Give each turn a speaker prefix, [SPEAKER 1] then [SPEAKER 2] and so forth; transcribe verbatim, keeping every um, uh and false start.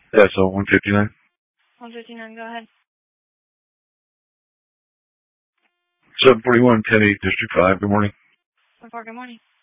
[SPEAKER 1] S O one fifty-nine.
[SPEAKER 2] one fifty-nine, go ahead.
[SPEAKER 1] seven forty-one, ten eight, District five. Good morning.
[SPEAKER 2] Good morning.